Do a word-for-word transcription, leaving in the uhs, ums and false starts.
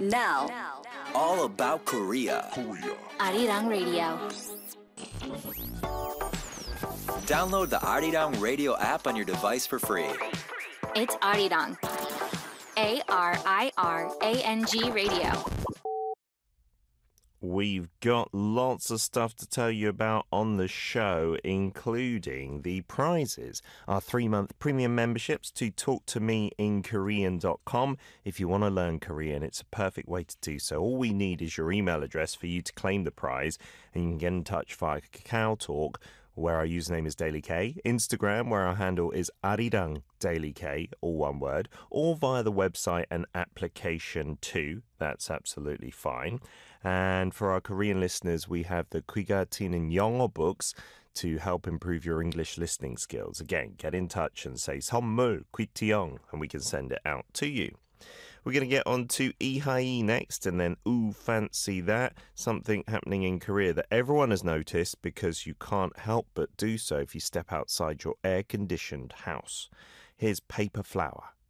Now, all about Korea. Arirang Radio. Download the Arirang Radio app on your device for free. It's Arirang. A R I R A N G Radio. We've got lots of stuff to tell you about on the show, including the prizes. Our three-month premium memberships to talk to me in korean dot com. If you want to learn Korean, it's a perfect way to do so. All we need is your email address for you to claim the prize, and you can get in touch via Kakao Talk, where our username is Daily K, Instagram, where our handle is Arirang Daily K, all one word, or via the website and application too. That's absolutely fine. And for our Korean listeners, we have the 귀가 트이는 영어 books to help improve your English listening skills. Again, get in touch and say 선물 귀티영, and we can send it out to you. We're going to get on to 이하이 next, and then ooh, fancy that. Something happening in Korea that everyone has noticed because you can't help but do so if you step outside your air-conditioned house. Here's Paper Flower.